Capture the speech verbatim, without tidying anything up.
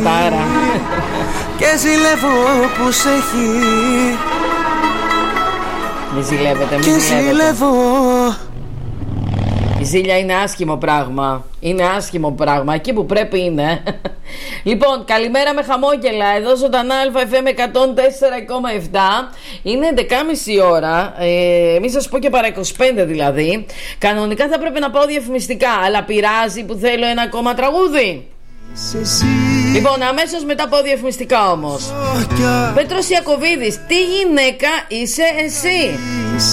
Κατάρα. Και ζηλεύω που σε έχει. Μη ζηλεύετε, μη Και ζηλεύετε. ζηλεύω. Η ζήλια είναι άσχημο πράγμα. Είναι άσχημο πράγμα. Εκεί που πρέπει είναι. Λοιπόν, καλημέρα με χαμόγελα. Εδώ ζωντανά ΑΕΦΕΜ εκατόν τέσσερα κόμμα επτά. Είναι έντεκα και μισή ώρα. ε, Μην σας πω και παρά είκοσι πέντε δηλαδή. Κανονικά θα πρέπει να πάω διαφημιστικά, αλλά πειράζει που θέλω ένα ακόμα τραγούδι. Λοιπόν, αμέσως μετά πάω διαφημιστικά όμως. Πέτρος Ιακωβίδης, τι γυναίκα είσαι εσύ?